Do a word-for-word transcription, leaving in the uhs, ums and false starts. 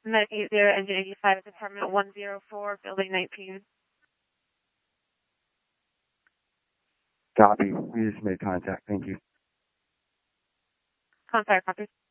Medic eight zero, Engine eighty-five, Department one oh four, Building nineteen. Copy. We just made contact. Thank you. Contact, copy.